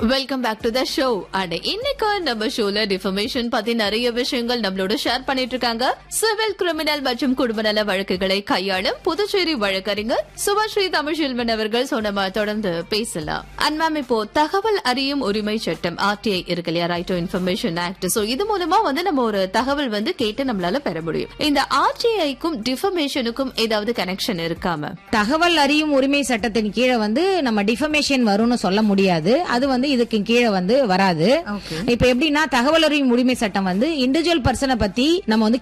Welcome back to the show. And இன்னைக்கு நம்ம ஷோல டிஃபர்மேஷன் பத்தி நிறைய விஷயங்கள் நம்மளோட ஷேர் பண்ணிட்டு இருக்காங்க. சிவில், கிரிமினல் மற்றும் குடும்ப நல வழக்குகளை கையாளும் புதுச்சேரி வழக்கறிஞர் சுபஸ்ரீ தமிழ்செல்வன் அவர்கள். நம்ம தொடர்ந்து பேசலாம். அண்ட் மேம், இப்போ தகவல் அறியும் உரிமை சட்டம் RTI இருக்கு இல்லையா, right to information act. So இது மூலமா நம்ம ஒரு தகவல் கேட்டு நம்மளால பெற முடியும். இந்த RTIக்கும் டிஃபர்மேஷனுக்கும் ஏதாவது கனெக்ஷன் இருக்காம? தகவல் அறியும் உரிமை சட்டத்தின் கீழே நம்ம டிஃபர்மேஷன் வரும்னு சொல்ல முடியாது. அது இதுக்கு கீழே வராது. இப்ப எப்படின்னா, தகவல் அறியும் உரிமை சட்டம் இண்டிவிஜுவல் பர்சனை பத்தி நம்ம